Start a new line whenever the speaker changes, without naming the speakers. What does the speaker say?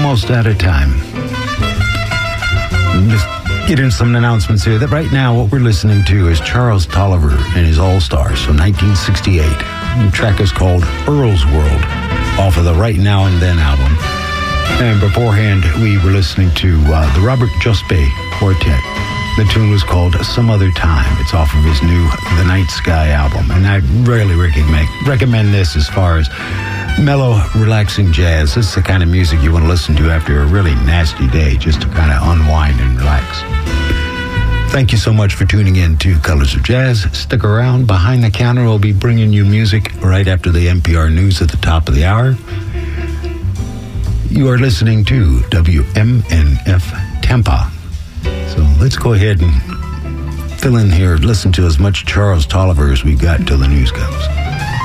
almost out of time. Just get in some announcements here. That right now, what we're listening to is Charles Tolliver and his All-Stars from 1968. The track is called Earl's World, off of the Right Now and Then album. And beforehand, we were listening to the Robert Jospeh Quartet. The tune was called Some Other Time. It's off of his new The Night Sky album. And I really recommend this as far as mellow, relaxing jazz. This is the kind of music you want to listen to after a really nasty day, just to kind of unwind and relax. Thank you so much for tuning in to Colors of Jazz. Stick around. Behind the Counter will be bringing you music right after the NPR News at the top of the hour. You are listening to WMNF Tampa. So let's go ahead and fill in here. Listen to as much Charles Tolliver as we've got until the news comes.